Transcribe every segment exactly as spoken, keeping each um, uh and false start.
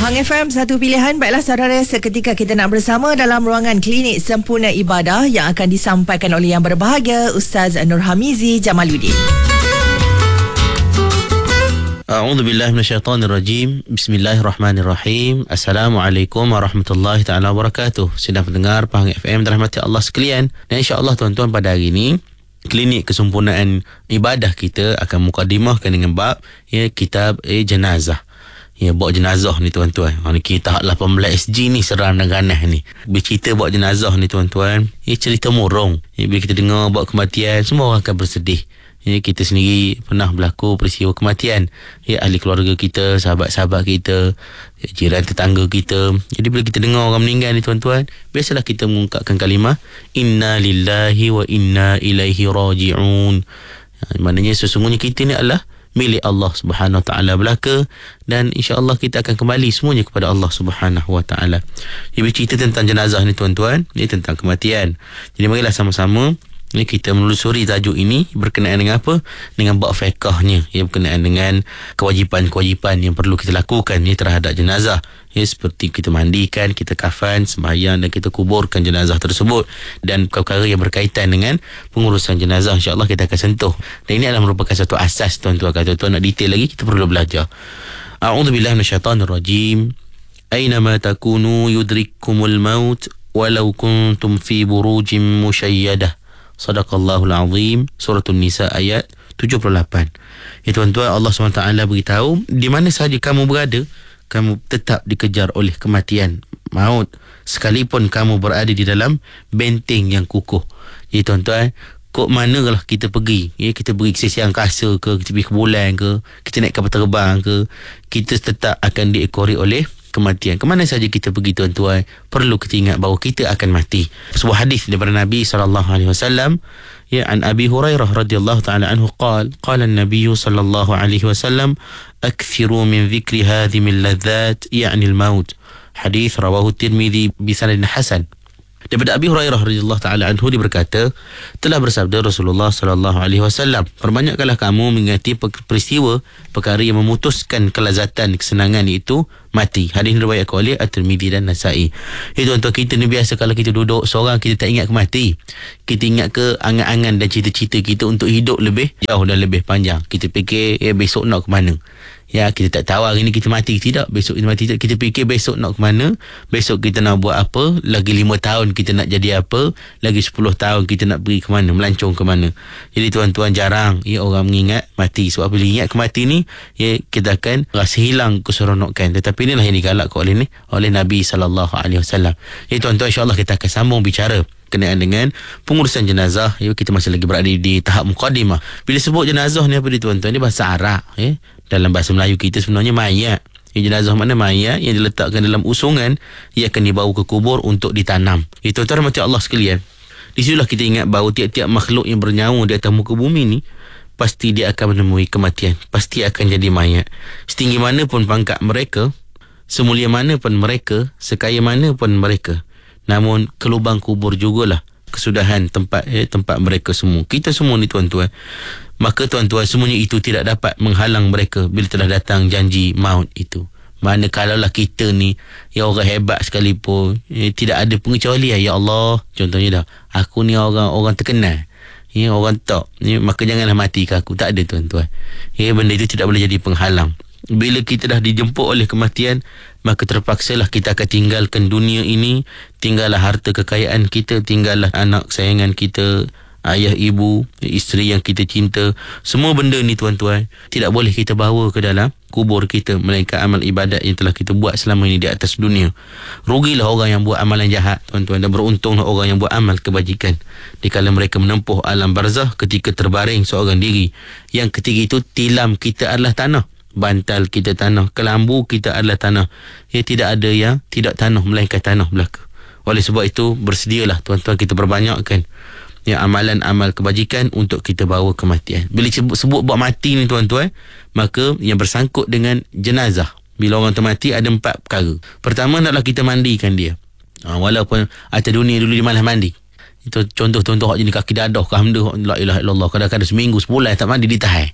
Hang F M, satu pilihan. Baiklah saudara, seketika kita nak bersama dalam ruangan klinik sempurna ibadah yang akan disampaikan oleh yang berbahagia Ustaz Nurhamizi Jamaluddin. A'udzu billahi minasyaitonir rajim. Bismillahirrahmanirrahim. Assalamualaikum warahmatullahi taala wabarakatuh. Sedang mendengar Hang F M dirahmati Allah sekalian. Dan insya-Allah tuan-tuan, pada hari ini klinik kesempurnaan ibadah kita akan mukadimahkan dengan bab ya kitab eh, jenazah. Ya, bawa jenazah ni tuan-tuan. Ha, ni kita lapan belas S G ni seram dan ganas ni. Bercerita bawa jenazah ni tuan-tuan, ya cerita murung. Ya, bila kita dengar bawa kematian, semua orang akan bersedih. Ya, kita sendiri pernah berlaku peristiwa kematian. Ya, ahli keluarga kita, sahabat-sahabat kita, ya, jiran tetangga kita. Jadi bila kita dengar orang meninggal ni tuan-tuan, biasalah kita mengungkapkan kalimah Inna lillahi wa inna ilaihi raji'un. Ha, maknanya sesungguhnya kita ni adalah milik Allah Subhanahu Wa Taala belaka, dan insya-Allah kita akan kembali semuanya kepada Allah Subhanahu Wa Taala. Jadi cerita tentang jenazah ni tuan-tuan, ini tentang kematian. Jadi marilah sama-sama ni kita menelusuri tajuk ini berkenaan dengan apa? Dengan bab fiqhnya, ya, berkenaan dengan kewajipan-kewajipan yang perlu kita lakukan ni terhadap jenazah. Ya, seperti kita mandikan, kita kafan, sembahyang dan kita kuburkan jenazah tersebut, dan perkara yang berkaitan dengan pengurusan jenazah insya-Allah kita akan sentuh. Dan ini adalah merupakan satu asas tuan-tuan. Kalau tuan nak detail lagi, kita perlu belajar. A'udzu billahi minasyaitonir rajim. Aynama takunu yudrikkumul maut walau kuntum fi burujin musyayyadah. Sadaqallahul azim. Surah An-Nisa ayat tujuh puluh lapan. Ya tuan-tuan, Allah subhanahu wa taala beritahu, di mana sahaja kamu berada, kamu tetap dikejar oleh kematian, maut, sekalipun kamu berada di dalam benteng yang kukuh. Jadi tuan-tuan, kok manalah kita pergi, ya, kita pergi ke sisi angkasa ke, kita pergi ke bulan ke, kita naik kapal terbang ke, kita tetap akan diekori oleh kematian. Kemana saja kita pergi tuan-tuan, perlu kita ingat bahawa kita akan mati. Sebuah hadis daripada Nabi sallallahu alaihi wasallam, ya, an Abi Hurairah radhiyallahu taala anhu qala qala an-nabiy sallallahu alaihi wasallam akthiru min dhikri hadhihi al-ladhat ya'ni al-maut. Hadis rawahu Tirmizi bi sanadin hasan. Daripada Abi Hurairah radhiyallahu taala anhu, dia berkata, telah bersabda Rasulullah sallallahu alaihi wasallam, perbanyakkanlah kamu mengingati peristiwa perkara yang memutuskan kelazatan, kesenangan, iaitu mati. Hadis diriwayatkan oleh At-Tirmizi dan Nasa'i. Eh tuan-tuan, kita ni biasa kalau kita duduk seorang, kita tak ingat ke mati. Kita ingat ke angan-angan dan cita-cita kita untuk hidup lebih jauh dan lebih panjang. Kita fikir, eh besok nak ke mana? Ya, kita tak tahu hari ni kita mati tidak, besok kita mati tidak. Kita fikir besok nak ke mana, besok kita nak buat apa, lagi lima tahun kita nak jadi apa, lagi sepuluh tahun kita nak pergi ke mana, melancong ke mana. Jadi tuan-tuan, jarang ya orang mengingat mati. Sebab bila ingat ke mati ni, ya, kita akan rasa hilang keseronokan. Tetapi inilah yang digalakkan oleh ni oleh Nabi sallallahu alaihi wasallam. Jadi tuan-tuan, insya-Allah kita akan sambung bicara kenaan dengan pengurusan jenazah. Ya, kita masih lagi berada di tahap mukadimah. Bila sebut jenazah ni apa dia tuan-tuan, dia bahasa Arab, ya. Dalam bahasa Melayu kita sebenarnya mayat. Ya, jenazah mana? Mayat yang diletakkan dalam usungan, ia akan dibawa ke kubur untuk ditanam. Itu tuan-tuan rahmati Allah sekalian. Di situlah kita ingat bahawa tiap-tiap makhluk yang bernyawa di atas muka bumi ni, pasti dia akan menemui kematian, pasti akan jadi mayat. Setinggi mana pun pangkat mereka, semulia mana pun mereka, sekaya mana pun mereka, namun ke lubang kubur jugalah kesudahan tempat eh, tempat mereka semua. Kita semua ni tuan-tuan. Maka tuan-tuan, semuanya itu tidak dapat menghalang mereka bila telah datang janji maut itu. Mana kalaulah kita ni, ya orang hebat sekalipun, eh, tidak ada pengecualian. Ya Allah, contohnya dah, aku ni orang orang terkenal, ya, orang top, ya, maka janganlah mati ke aku. Tak ada tuan-tuan. Ya, benda itu tidak boleh jadi penghalang. Bila kita dah dijemput oleh kematian, maka terpaksalah kita akan tinggalkan dunia ini, tinggallah harta kekayaan kita, tinggallah anak kesayangan kita, ayah, ibu, isteri yang kita cinta. Semua benda ni tuan-tuan, tidak boleh kita bawa ke dalam kubur kita, melainkan amal ibadat yang telah kita buat selama ini di atas dunia. Rugilah orang yang buat amalan jahat tuan-tuan, dan beruntunglah orang yang buat amal kebajikan dikala mereka menempuh alam barzah ketika terbaring seorang diri. Yang ketiga itu, tilam kita adalah tanah, bantal kita tanah, kelambu kita adalah tanah. Ya, tidak ada yang tidak tanah melainkan tanah belaka. Oleh sebab itu, bersedialah tuan-tuan kita perbanyakkan ya amalan-amal kebajikan untuk kita bawa kematian. Bila sebut, sebut buat mati ni tuan-tuan, maka yang bersangkut dengan jenazah, bila orang tu mati, ada empat perkara. Pertama, naklah kita mandikan dia. Ha, walaupun atas dunia dulu dia malas mandi. Itu contoh-contoh hak jenis kaki dadah, alhamdulillah, la ilaha illallah, kadang-kadang seminggu sebulan tak mandi, ditahan.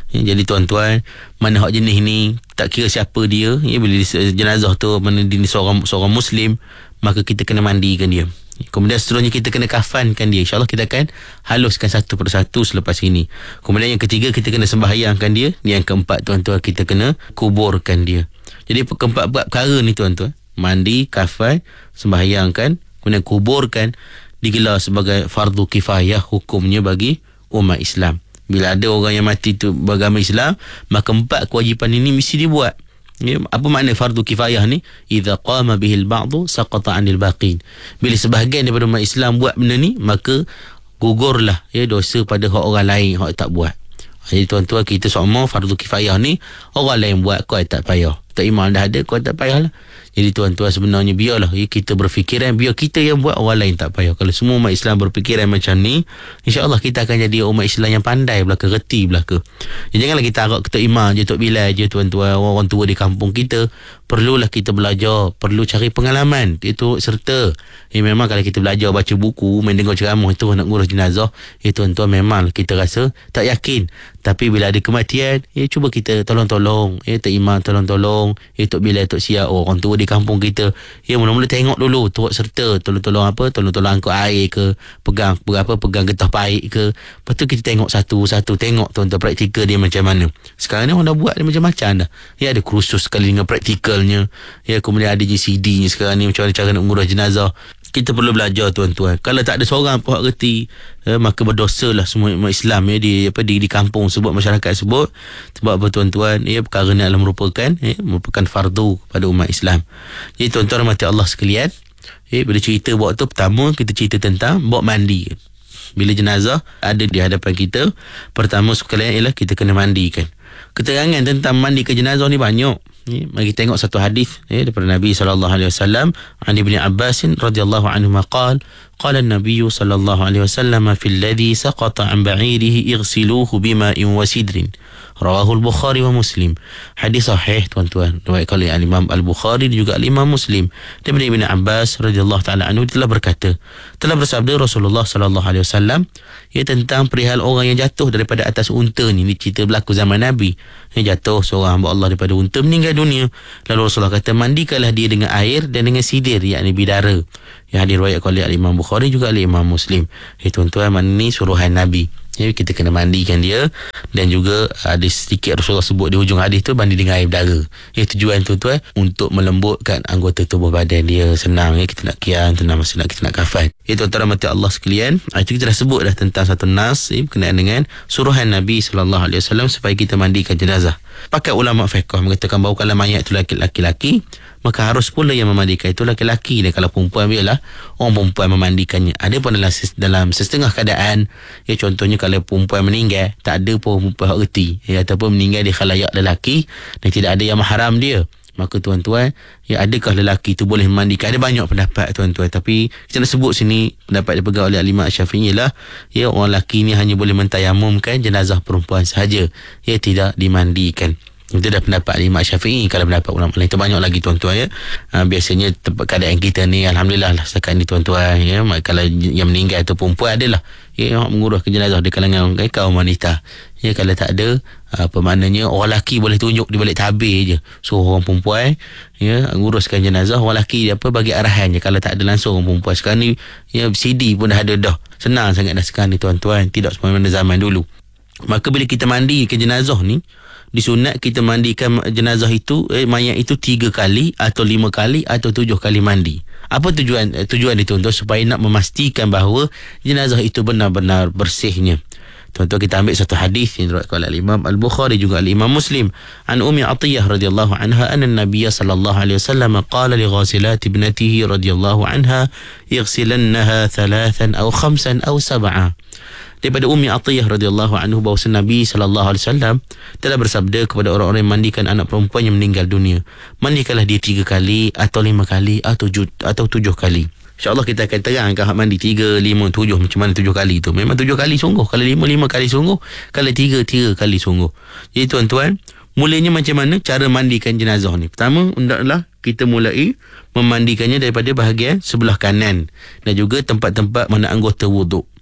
Ya, jadi tuan-tuan, mana hak jenis ni tak kira siapa dia, ya, bila jenazah tu mana dia seorang seorang Muslim, maka kita kena mandikan dia. Kemudian seterusnya kita kena kafankan dia. InsyaAllah kita akan haluskan satu persatu selepas ini. Kemudian yang ketiga, kita kena sembahyangkan dia. Yang keempat, tuan-tuan, kita kena kuburkan dia. Jadi keempat perkara ni, tuan-tuan, mandi, kafan, sembahyangkan, kemudian kuburkan, digelar sebagai fardu kifayah hukumnya bagi umat Islam. Bila ada orang yang mati tu beragama Islam, maka empat kewajipan ini mesti dibuat. Ya, apa makna fardu kifayah ni? Idza qama bihil ba'du saqata 'anil baqin. Bila sebahagian daripada umat Islam buat benda ni, maka gugurlah ya dosa pada hak orang lain hak tak buat. Jadi tuan-tuan, kita semua fardu kifayah ni orang lain buat, kau tak payah. Tak iman dah ada, kau tak payahlah. Jadi tuan-tuan, sebenarnya biarlah ya, kita berfikiran, biar kita yang buat, orang lain tak payah. Kalau semua umat Islam berfikiran macam ni, insya-Allah kita akan jadi umat Islam yang pandai belaka, reti belaka. Ya, janganlah kita harap Tok Imam je, Tok Bilal je, tuan-tuan, orang tua di kampung kita. Perlulah kita belajar, perlu cari pengalaman, itu serta. Ya, memang kalau kita belajar baca buku, main dengar ceramah itu nak ngurus jenazah, ya tuan-tuan, memang kita rasa tak yakin. Tapi bila ada kematian, ya cuba kita tolong-tolong, ya Tok Imam tolong-tolong, ya Tok Bilal, Tok Sia, oh, orang tua di kampung kita, ya mula-mula tengok dulu, turut serta, tolong-tolong apa, tolong-tolong angkut air ke, pegang berapa, pegang getah paik ke. Lepas tu kita tengok satu-satu, tengok tuan-tuan praktikal dia macam mana. Sekarang ni orang dah buat dia macam-macam dah. Ya, ada kursus sekali dengan praktikalnya. Ya, kemudian ada G C D-nya sekarang ni, macam mana cara nak mengurus jenazah. Kita perlu belajar, tuan-tuan. Kalau tak ada seorang pun hak reti, eh, maka berdosalah semua umat Islam ya, di apa di, di kampung sebut, masyarakat sebut. Sebab apa, tuan-tuan, ya, perkara ni adalah merupakan ya, merupakan fardu kepada umat Islam. Jadi tuan-tuan rahmati Allah sekalian, ya, bila cerita buat tu, pertama kita cerita tentang buat mandi. Bila jenazah ada di hadapan kita, pertama sekalian ialah kita kena mandikan. Keterangan tentang mandikan jenazah ni banyak. Ya, mari kita tengok satu hadis ya, daripada Nabi sallallahu alaihi wasallam, an Ibnu Abbas radhiyallahu anhu qala qala an-nabiy sallallahu alaihi wasallam fi alladhi saqata an ba'irihi ighsiluhu bima'in wa sidrin. Rawahu al-Bukhari wa Muslim. Hadis sahih, tuan-tuan, riwayat oleh Imam Al-Bukhari dan juga Imam Muslim. Daripada Ibnu Abbas radhiyallahu taala anhu telah berkata, telah bersabda Rasulullah sallallahu alaihi wasallam ya, tentang perihal orang yang jatuh daripada atas unta ni. Ini cerita berlaku zaman Nabi. Ya, jatuh seorang hamba Allah daripada unta, meninggal dunia. Lalu Rasulullah kata, mandikanlah dia dengan air dan dengan sidir, yakni bidara. Yang diriwayatkan oleh Imam Bukhari juga oleh Imam Muslim. Ya, tuan-tuan, mana ni suruhan Nabi. Ya, kita kena mandikan dia. Dan juga ada sedikit Rasulullah sebut di hujung hadis tu, mandi dengan air berdarah. Ya, tujuan tuan-tuan untuk melembutkan anggota tubuh badan dia. Senang ya, kita nak kian, tenang masa nak kita nak kafan. Ya, tuan-tuan rahmati Allah sekalian, itu kita dah sebut dah tentang satu nas ya, berkenaan dengan suruhan Nabi sallallahu alaihi wasallam supaya kita mandikan jenazah. Pakai ulama fiqh mengatakan bahawa kalau mayat itu laki-laki, maka harus pula yang memandikan itu laki-laki. Dan kalau perempuan, biarlah orang perempuan memandikannya. Ada pun dalam, dalam setengah keadaan ya, contohnya kalau perempuan meninggal, tak ada pun perempuan hak reti ya, ataupun meninggal di khalayak lelaki dan tidak ada yang mahram dia, maka tuan-tuan ya, adakah lelaki itu boleh memandikan? Ada banyak pendapat, tuan-tuan, tapi kita nak sebut sini pendapat dipegang oleh Imam Syafi'i ialah ya, orang lelaki ni hanya boleh mentayamumkan jenazah perempuan sahaja, ya, tidak dimandikan. Itu dah pendapat Imam Syafi'i. Kalau pendapat ulama lain itu banyak lagi, tuan-tuan ya. Ha, biasanya tempat keadaan kita ni alhamdulillah lah setakat ni, tuan-tuan ya, kalau yang meninggal itu perempuan adalah ya, yang mengurus jenazah di kalangan eh, kaum wanita. Ya, kalau tak ada, apa maknanya orang lelaki boleh tunjuk di balik tabir je, so orang perempuan ya nguruskan jenazah, orang lelaki apa bagi arahan je. Kalau tak ada langsung orang perempuan. Sekarang ni ya, C D pun dah ada dah, senang sangat dah sekarang ni, tuan-tuan, tidak seperti zaman dulu. Maka bila kita mandi ke jenazah ni, disunat kita mandikan jenazah itu eh, mayat itu tiga kali atau lima kali atau tujuh kali mandi. Apa tujuan eh, tujuan itu, tuan, supaya nak memastikan bahawa jenazah itu benar-benar bersihnya. Tuan-tuan, kita ambil satu hadis yang diriwayatkan oleh Imam Al-Bukhari juga oleh Imam Muslim. An Ummi Atiyah radhiyallahu anha anna an-nabiy sallallahu alaihi wasallam qala li ghasilat ibnatihi radhiyallahu anha yaghsilannaha thalathan aw khamsan aw sab'a. Daripada Ummi Atiyah radhiyallahu anhu bahawa Nabi sallallahu alaihi wasallam telah bersabda kepada orang-orang yang mandikan anak perempuan yang meninggal dunia, mandikanlah dia tiga kali atau lima kali atau tujuh, atau tujuh kali. InsyaAllah kita akan terangkan hak mandi tiga, lima, tujuh, macam mana tujuh kali tu. Memang tujuh kali sungguh. Kalau lima, lima kali sungguh. Kalau tiga, tiga kali sungguh. Jadi tuan-tuan, mulanya macam mana cara mandikan jenazah ni? Pertama, hendaklah kita mulai memandikannya daripada bahagian sebelah kanan dan juga tempat-tempat mana anggota wuduk.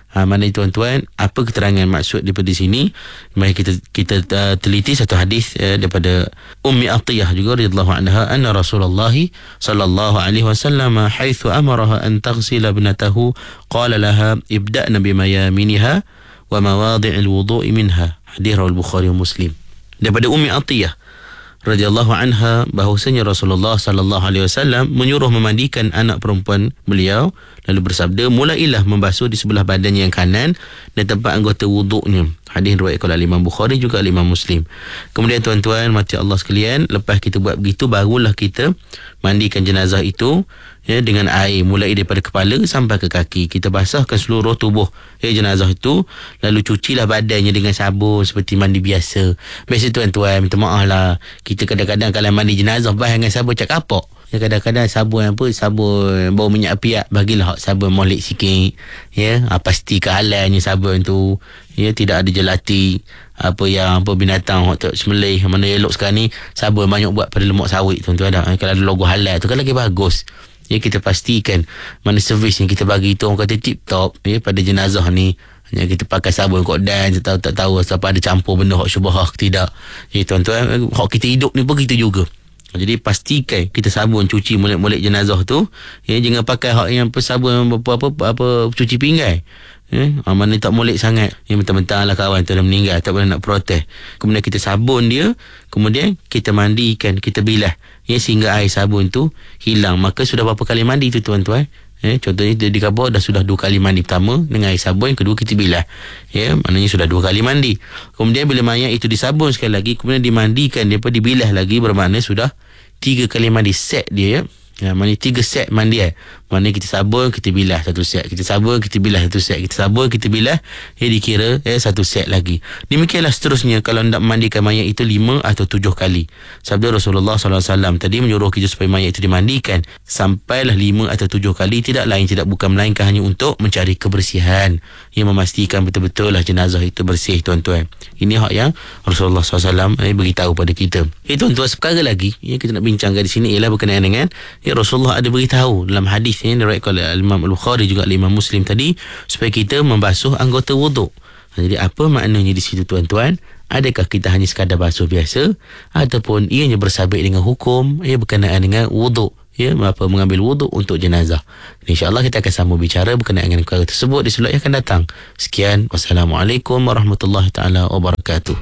Ha, mana tuan-tuan, apa keterangan maksud daripada sini? Mari kita kita uh, teliti satu hadis uh, daripada Ummi Atiyah juga radhiyallahu anha, anna Rasulullah sallallahu alaihi wasallam haitsu amaraha an taghsila ibnatahu qala laha ibda'na bima yaminiha wa mawadhi'il wudu'i minha. Hadis riwayat Bukhari dan Muslim. Daripada Ummi Atiyah radhiyallahu anha, bahawasanya Rasulullah sallallahu alaihi wasallam menyuruh memandikan anak perempuan beliau, lalu bersabda, mulailah membasuh di sebelah badannya yang kanan dan tempat anggota wuduknya. Hadis riwayat oleh Imam Bukhari juga Imam Muslim. Kemudian tuan-tuan mati Allah sekalian, lepas kita buat begitu, barulah kita mandikan jenazah itu ya, dengan air mulai daripada kepala sampai ke kaki. Kita basahkan seluruh tubuh ya, jenazah itu, lalu cucilah badannya dengan sabun seperti mandi biasa. Biasa tuan-tuan, minta maaf lah, kita kadang-kadang kalau mandi jenazah bah dengan sabun cak kapok. Ya, kadang-kadang sabun apa, sabun bau minyak apiak, bagilah sabun molek sikit ya, ha, pastikan halalnya sabun tu ya, tidak ada jelati apa yang apa binatang hok tak semelih. Mana elok sekarang ni sabun banyak buat pada lemak sawit tuan-tuan dah. Kalau ada logo halal tu kan lagi bagus. Ya, kita pastikan mana servis yang kita bagi tu orang kata tip top ya, pada jenazah ni. Hanya kita pakai sabun kok dan tak tahu tak tahu siapa ada campur benda hok syubhah ke tidak. Ya tuan-tuan, hok kita hidup ni pun kita juga. Jadi pastikan kita sabun cuci molek-molek jenazah tu ya, jangan pakai hak yang sabun apa apa apa cuci pinggan ya, ha, mana tak molek sangat ya, mentang-mentang lah kawan tu dah meninggal tak boleh nak protes. Kemudian kita sabun dia, kemudian kita mandikan, kita bilas ya, sehingga air sabun tu hilang. Maka sudah berapa kali mandi tu tuan-tuan ya, contohnya dia di kabur dah sudah dua kali mandi, pertama dengan air sabun, kedua kita bilas ya, maknanya sudah dua kali mandi. Kemudian bila mayat itu disabun sekali lagi, kemudian dimandikan, daripada dibilas lagi, bermakna sudah tiga kali mandi set dia ya. Ya, mana tiga set mandi eh. Mana kita sabun, kita bilas satu set, kita sabun, kita bilas satu set, kita sabun, kita bilas, ya dikira eh satu set lagi. Demikianlah seterusnya kalau nak mandikan mayat itu lima atau tujuh kali. Sabda Rasulullah sallallahu alaihi wasallam tadi menyuruh kita supaya mayat itu dimandikan sampailah lima atau tujuh kali, tidak lain tidak bukan melainkan hanya untuk mencari kebersihan, yang memastikan betul-betul lah jenazah itu bersih tuan-tuan. Ini hak yang Rasulullah sallallahu alaihi wasallam eh, beritahu pada kita. Eh tuan-tuan, perkara lagi yang kita nak bincangkan di sini ialah berkenaan dengan ya, Rasulullah ada beritahu dalam hadis ini diriwayatkan oleh Imam Al-Bukhari juga Imam Muslim tadi, supaya kita membasuh anggota wuduk. Jadi apa maknanya di situ tuan-tuan? Adakah kita hanya sekadar basuh biasa ataupun ianya bersabit dengan hukum ia berkenaan dengan wuduk ya, apa mengambil wuduk untuk jenazah? InsyaAllah kita akan sambung bicara berkenaan dengan perkara tersebut di slot yang akan datang. Sekian, wassalamualaikum warahmatullahi taala wabarakatuh.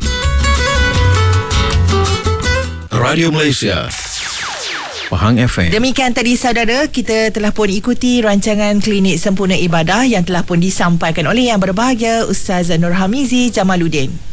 Radio Malaysia Pahang F M. Demikian tadi saudara, kita telah pun ikuti rancangan Klinik Sempurna Ibadah yang telah pun disampaikan oleh yang berbahagia Ustaz Nurhamizi Jamaluddin.